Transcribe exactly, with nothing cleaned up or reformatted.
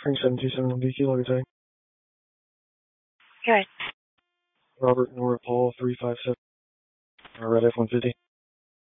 Frank seven two seven one B, kilo, good day. Good. Robert Nora Paul three five seven, uh, Red F one fifty.